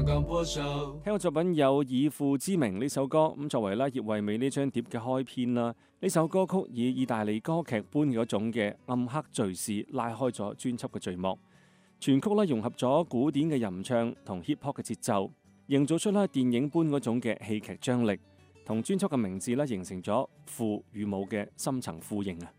剛剛破手。 聽過作品有《以父之名》呢首歌，咁作為葉惠美呢張碟嘅開篇啦。呢首歌曲以意大利歌劇般嗰種嘅暗黑敘事拉開咗專輯嘅序幕，全曲融合咗古典嘅吟唱同 hip hop 嘅節奏，營造出電影般嗰種嘅戲劇張力，同專輯嘅名字形成咗父與母嘅深層呼應啊！